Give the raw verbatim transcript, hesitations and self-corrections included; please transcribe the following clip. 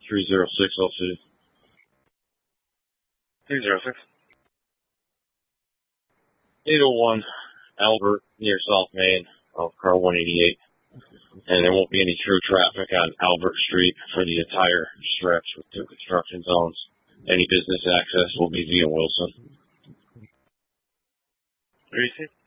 three zero six Old City. three zero six. eight oh one Albert near South Main off car one eighty-eight. And there won't be any through traffic on Albert Street for the entire stretch with two construction zones. Any business access will be via Wilson. Greasy.